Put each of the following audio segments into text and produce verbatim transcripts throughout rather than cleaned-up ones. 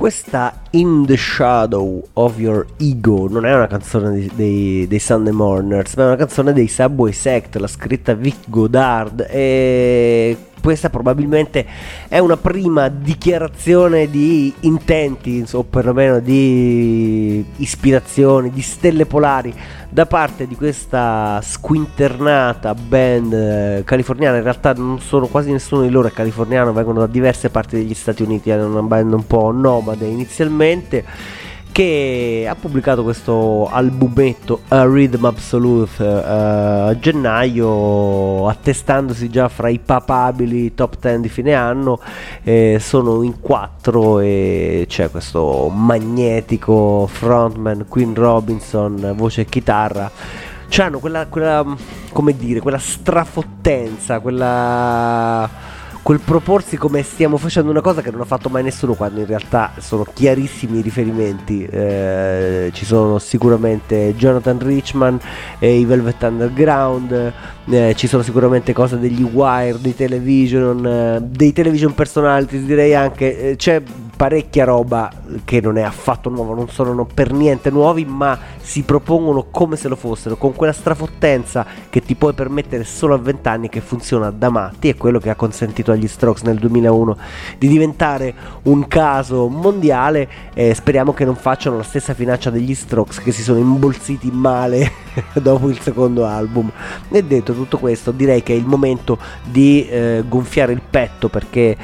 Questa In the Shadow of Your Ego non è una canzone dei, dei, dei Sunday Morners, ma è una canzone dei Subway Sect, l'ha scritta Vic Godard, e questa probabilmente è una prima dichiarazione di intenti, o perlomeno di ispirazioni, di stelle polari da parte di questa squinternata band eh, californiana. In realtà non sono, quasi nessuno di loro è californiano, vengono da diverse parti degli Stati Uniti, è una band un po' nomade inizialmente, che ha pubblicato questo albumetto A Rhythm Absolute uh, a gennaio, attestandosi già fra i papabili top dieci di fine anno. Eh, sono in quattro e c'è questo magnetico frontman Quinn Robinson, voce e chitarra. C'hanno quella, quella, come dire, quella strafottenza, quella... quel proporsi come stiamo facendo una cosa che non ha fatto mai nessuno, quando in realtà sono chiarissimi i riferimenti. Eh, ci sono sicuramente Jonathan Richman e i Velvet Underground, eh, ci sono sicuramente cose degli Wire, di Television, eh, dei Television Personalities, direi anche. Eh, c'è parecchia roba che non è affatto nuova, non sono per niente nuovi, ma si propongono come se lo fossero, con quella strafottenza che ti puoi permettere solo a vent'anni, che funziona da matti. È quello che ha consentito agli Strokes nel duemilauno di diventare un caso mondiale, e speriamo che non facciano la stessa finaccia degli Strokes, che si sono imbolsiti male dopo il secondo album. E detto tutto questo, direi che è il momento di eh, gonfiare il petto, perché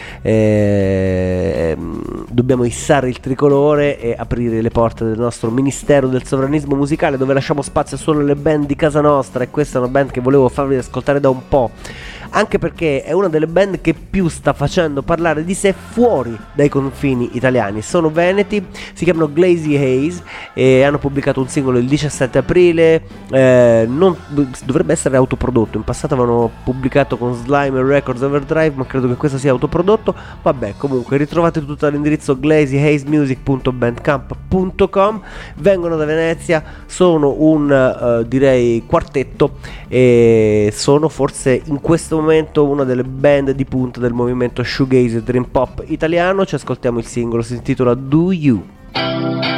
eh, dobbiamo issare il tricolore e aprire le porte del nostro Ministero del Sovranismo Musicale, dove lasciamo spazio solo alle band di casa nostra. E questa è una band che volevo farvi ascoltare da un po', anche perché è una delle band che più sta facendo parlare di sé fuori dai confini italiani. Sono veneti, si chiamano Glazy Haze e hanno pubblicato un singolo il diciassette aprile. Eh, non, dovrebbe essere autoprodotto, in passato avevano pubblicato con Slime e Records Overdrive, ma credo che questo sia autoprodotto. Vabbè, comunque ritrovate tutto all'indirizzo glazy haze music punto bandcamp punto com. Vengono da Venezia, sono un uh, direi quartetto, e sono forse in questo momento una delle band di punta del movimento shoegaze e dream pop italiano. Ci ascoltiamo il singolo, si intitola Do You.